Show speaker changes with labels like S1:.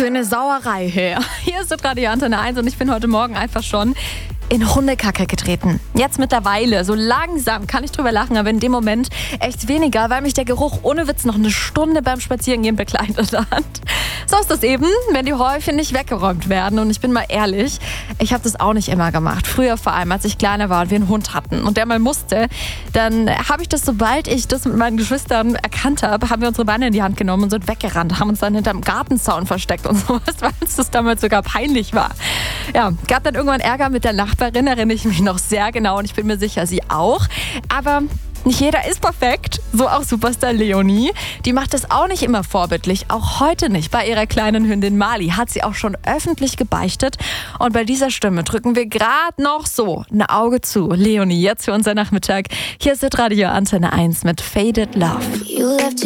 S1: für eine Sauerei her. Hier ist das Radio Antenne 1 und ich bin heute Morgen einfach schon in Hundekacke getreten. Jetzt mittlerweile, so langsam kann ich drüber lachen, aber in dem Moment echt weniger, weil mich der Geruch ohne Witz noch eine Stunde beim Spazierengehen begleitet hat. So ist das eben, wenn die Häufe nicht weggeräumt werden. Und ich bin mal ehrlich, ich habe das auch nicht immer gemacht. Früher vor allem, als ich kleiner war und wir einen Hund hatten und der mal musste, dann habe ich das, sobald ich das mit meinen Geschwistern erkannt habe, haben wir unsere Beine in die Hand genommen und sind weggerannt, haben uns dann hinterm Gartenzaun versteckt und sowas, weil uns das damals sogar peinlich war. Ja, gab dann irgendwann Ärger mit der Nachbarin, erinnere ich mich noch sehr genau und ich bin mir sicher, sie auch. Aber nicht jeder ist perfekt, so auch Superstar Leonie. Die macht das auch nicht immer vorbildlich, auch heute nicht. Bei ihrer kleinen Hündin Mali hat sie auch schon öffentlich gebeichtet. Und bei dieser Stimme drücken wir gerade noch so ein Auge zu. Leonie, jetzt für unser Nachmittag. Hier ist das Radio Antenne 1 mit Faded Love.